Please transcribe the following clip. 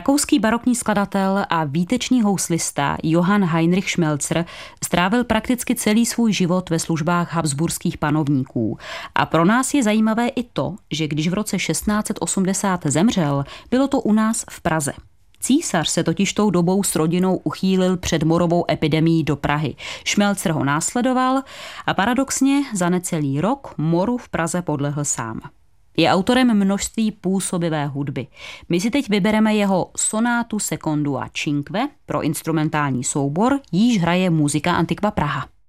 Rakouský barokní skladatel a výtečný houslista Johann Heinrich Schmelzer strávil prakticky celý svůj život ve službách habsburských panovníků. A pro nás je zajímavé i to, že když v roce 1680 zemřel, bylo to u nás v Praze. Císař se totiž tou dobou s rodinou uchýlil před morovou epidemií do Prahy. Schmelzer ho následoval a paradoxně za necelý rok moru v Praze podlehl sám. Je autorem množství působivé hudby. My si teď vybereme jeho sonátu secondua cinque pro instrumentální soubor, jíž hraje Musica Antiqua Praha.